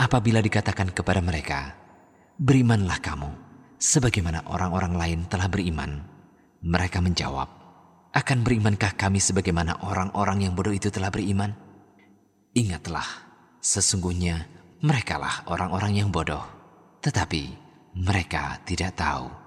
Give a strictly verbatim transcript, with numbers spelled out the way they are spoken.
apabila dikatakan kepada mereka, "Berimanlah kamu, sebagaimana orang-orang lain telah beriman," mereka menjawab, "Akan berimankah kami sebagaimana orang-orang yang bodoh itu telah beriman?" Ingatlah, sesungguhnya merekalah orang-orang yang bodoh, tetapi mereka tidak tahu.